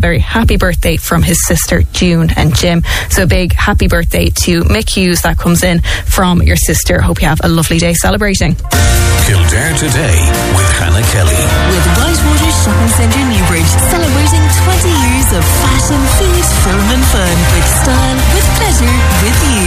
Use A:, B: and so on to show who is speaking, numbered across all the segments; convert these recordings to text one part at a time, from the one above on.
A: very happy birthday from his sister June and Jim. So a big happy birthday to Mick Hughes. That comes in from your sister. Hope you have a lovely day celebrating.
B: Kildare Today with Hannah Kelly. With
C: Whitewater Shopping Centre Newbridge, celebrating 20 years of fashion, food, film and fun. With style, with pleasure, with you.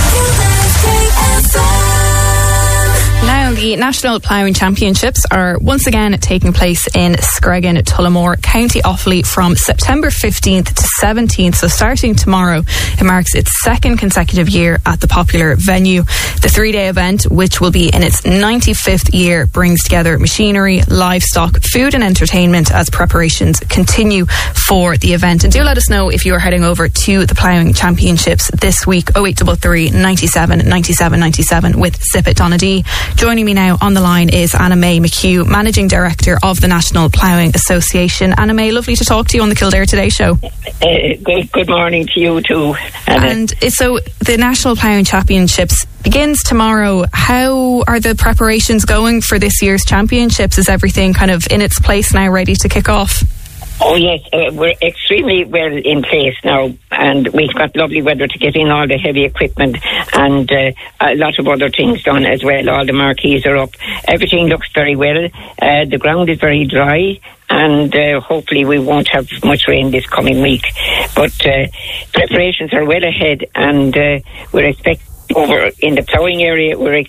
A: Now, the National Ploughing Championships are once again taking place in Screggan, Tullamore, County Offaly from September 15th to 17th. So starting tomorrow, it marks its second consecutive year at the popular venue. The 3-day event, which will be in its 95th year, brings together machinery, livestock, food and entertainment as preparations continue for the event. And do let us know if you are heading over to the Ploughing Championships this week. 0833 97 97 97 with Zip It Donadee. Joining me now on the line is Anna May McHugh, Managing Director of the National Ploughing Association. Anna May, lovely to talk to you on the Kildare Today show.
D: Good morning to you too, Anna.
A: And so the National Ploughing Championships begins tomorrow. How are the preparations going for this year's championships? Is everything kind of in its place now, ready to kick off?
D: Oh yes, we're extremely well in place now, and we've got lovely weather to get in all the heavy equipment and a lot of other things done as well. All the marquees are up. Everything looks very well. The ground is very dry, and hopefully we won't have much rain this coming week. But preparations are well ahead, and we're expecting over in the ploughing area, we're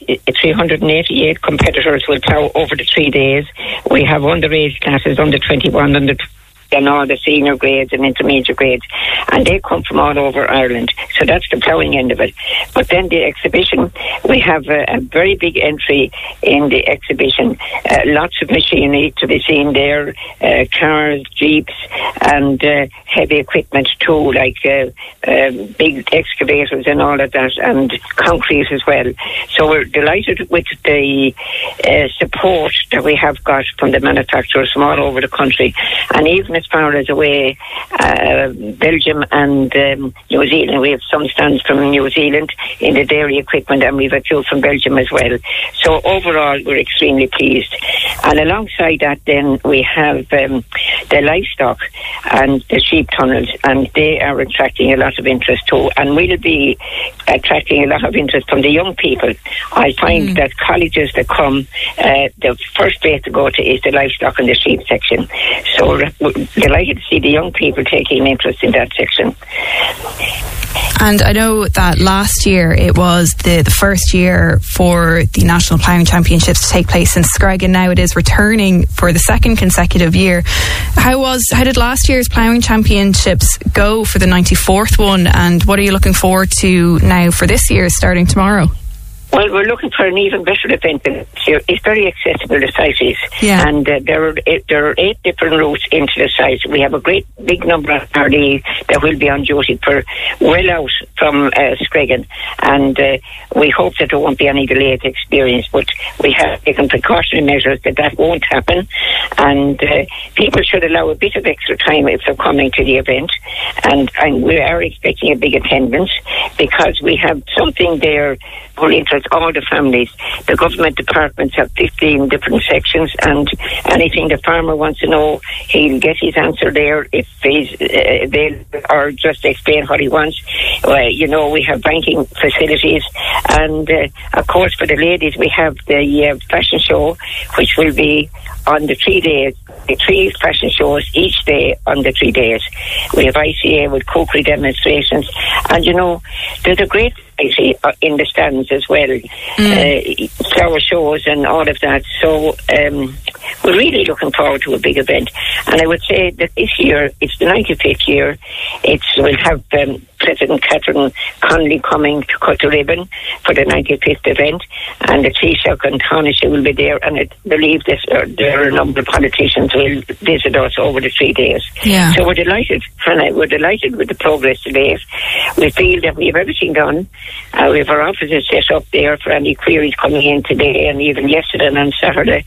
D: 388 competitors will plough over the 3 days. We have underage classes, under 21, and all the senior grades and intermediate grades, and they come from all over Ireland. So that's the ploughing end of it. But then the exhibition, we have a very big entry in the exhibition. Lots of machinery to be seen there, cars, jeeps, and heavy equipment too, like big excavators and all of that, and concrete as well. So we're delighted with the support that we have got from the manufacturers from all over the country, and even as far as away, Belgium and New Zealand. We have some stands from New Zealand in the dairy equipment, and we have a few from Belgium as well. So overall, we're extremely pleased. And alongside that, then we have the livestock and the sheep tunnels, and they are attracting a lot of interest too, and we'll be attracting a lot of interest from the young people. I find that colleges that come, the first place to go to is the livestock and the sheep section. So we're delighted to see the young people taking an interest in that section.
A: And I know that last year it was the first year for the National Ploughing Championships to take place in Screggan. Now it is returning for the second consecutive year. How did last year's Ploughing Championships go for the 94th one, and what are you looking forward to now for this year starting tomorrow?
D: Well, we're looking for an even better event this year. It's very accessible, the site is. Yeah. And there are 8 different routes into the site. We have a great big number of RDs that will be on duty for well out from Screggan. And we hope that there won't be any delayed experience, but we have taken precautionary measures that won't happen. And people should allow a bit of extra time if they're coming to the event. And we are expecting a big attendance, because we have something there will interest all the families. The government departments have 15 different sections, and anything the farmer wants to know, he'll get his answer there if he's or just explain what he wants. We have banking facilities, and of course for the ladies we have the fashion show, which will be on the 3 days. The 3 fashion shows each day on the 3 days. We have ICA with cookery demonstrations, and there's a great variety in the stands as well, flower shows and all of that. So we're really looking forward to a big event, and I would say that this year it's the 95th year. We'll have President Catherine Connolly coming to cut the ribbon for the 95th event, and the Taoiseach and Taoiseach will be there, and I believe there are a number of politicians will visit us over the 3 days. Yeah. So we're delighted, Hannah. We're delighted with the progress today. We feel that we have everything done. We have our offices set up there for any queries coming in today and even yesterday and on Saturday,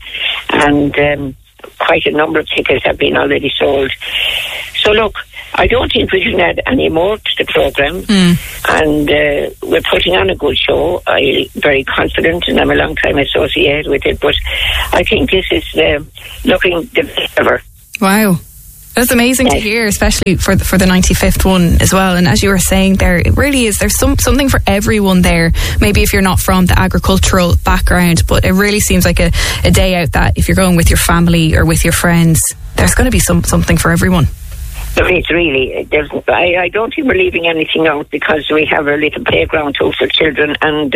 D: and quite a number of tickets have been already sold. So look, I don't think we can add any more to the programme, and we're putting on a good show. I'm very confident, and I'm a long time associated with it, but I think this is looking the best ever.
A: Wow. That's amazing to hear, especially for the 95th one as well. And as you were saying there, it really is, there's something for everyone there. Maybe if you're not from the agricultural background, but it really seems like a day out that if you're going with your family or with your friends, there's going to be something for everyone.
D: It's really, I don't think we're leaving anything out, because we have a little playground too for children, and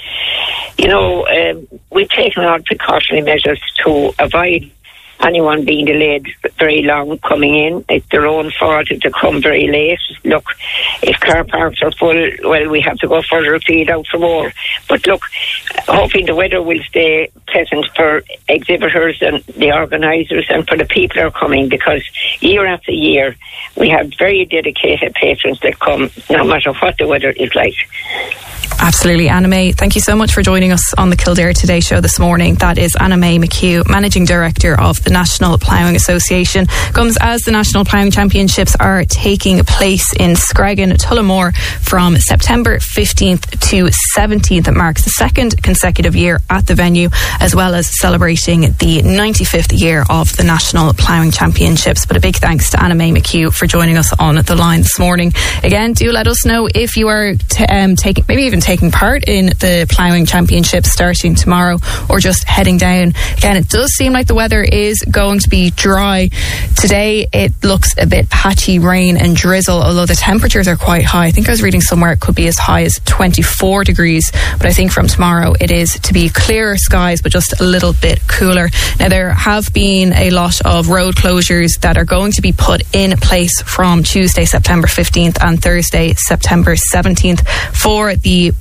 D: we've taken all precautionary measures to avoid anyone being delayed very long coming in. It's their own fault if they come very late. Look, if car parks are full, well, we have to go further afield out for more. But look, hoping the weather will stay pleasant for exhibitors and the organisers and for the people who are coming, because year after year we have very dedicated patrons that come no matter what the weather is like.
A: Absolutely. Anna May, thank you so much for joining us on the Kildare Today show this morning. That is Anna May McHugh, Managing Director of the National Ploughing Association. Comes as the National Ploughing Championships are taking place in Screggan, Tullamore from September 15th to 17th. It marks the second consecutive year at the venue, as well as celebrating the 95th year of the National Ploughing Championships. But a big thanks to Anna May McHugh for joining us on the line this morning. Again, do let us know if you are taking part in the Ploughing Championships starting tomorrow, or just heading down. Again, it does seem like the weather is going to be dry. Today it looks a bit patchy rain and drizzle, although the temperatures are quite high. I think I was reading somewhere it could be as high as 24 degrees, but I think from tomorrow it is to be clearer skies, but just a little bit cooler. Now, there have been a lot of road closures that are going to be put in place from Tuesday, September 15th and Thursday, September 17th for the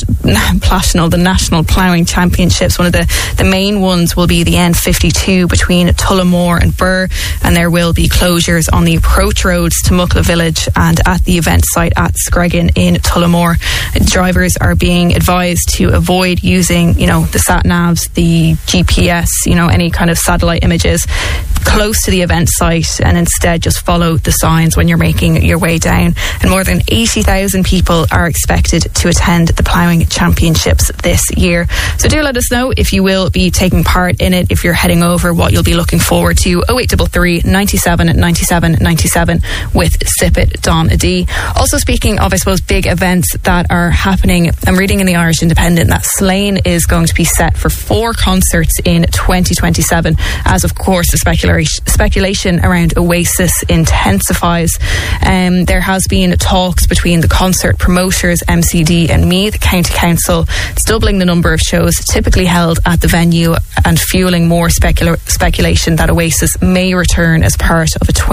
A: the National Ploughing Championships. One of the main ones will be the N52 between Tullamore and Birr, and there will be closures on the approach roads to Muckla Village and at the event site at Screggan in Tullamore. Drivers are being advised to avoid using, the sat-navs, the GPS, any kind of satellite images close to the event site, and instead just follow the signs when you're making your way down. And more than 80,000 people are expected to attend the Ploughing Championships this year. So do let us know if you will be taking part in it, if you're heading over, what you'll be looking forward to. 0833 97 97 97 with Sipit Dom Adi. Also, speaking of, I suppose, big events that are happening, I'm reading in the Irish Independent that Slane is going to be set for 4 concerts in 2027, as of course the speculation around Oasis intensifies. There has been talks between the concert promoters, MCD and Meath County Council. It's doubling the number of shows typically held at the venue and fueling more speculation that Oasis may return as part of a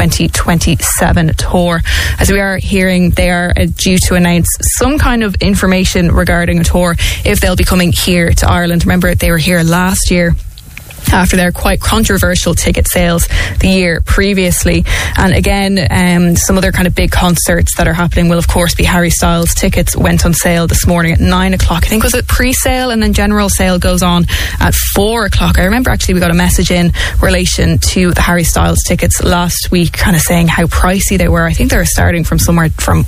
A: 2027 tour. As we are hearing, they are due to announce some kind of information regarding a tour, if they'll be coming here to Ireland. Remember, they were here last year after their quite controversial ticket sales the year previously. And again, some other kind of big concerts that are happening will of course be Harry Styles. Tickets went on sale this morning at 9 o'clock. I think was it pre-sale, and then general sale goes on at 4 o'clock. I remember actually we got a message in relation to the Harry Styles tickets last week, kind of saying how pricey they were. I think they were starting from somewhere from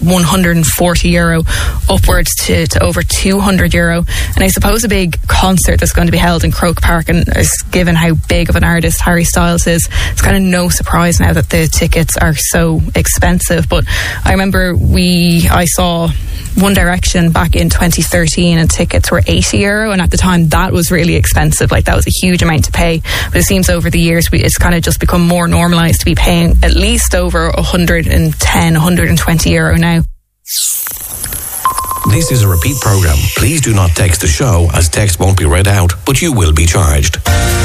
A: €140 upwards to over €200. And I suppose a big concert that's going to be held in Croke Park, and is given how big of an artist Harry Styles is, it's kind of no surprise now that the tickets are so expensive. But I remember I saw One Direction back in 2013 and tickets were €80, and at the time that was really expensive. Like, that was a huge amount to pay. But it seems over the years it's kind of just become more normalised to be paying at least over €110, €120 now.
B: This is a repeat program. Please do not text the show, as text won't be read out, but you will be charged.